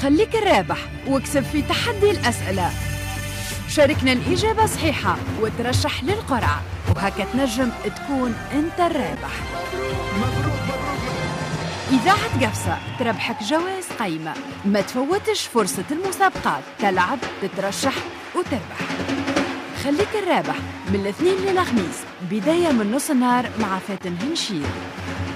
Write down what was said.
خليك الرابح واكسب في تحدي الأسئلة. شاركنا الإجابة صحيحة وترشح للقرعة، وهكا تنجم تكون أنت الرابح. إذاعة قفصة تربحك جوائز قيمة. ما تفوتش فرصة المسابقات، تلعب تترشح وتربح. خليك الرابح من الاثنين للخميس، بداية من نص النهار مع فاتن هنشير.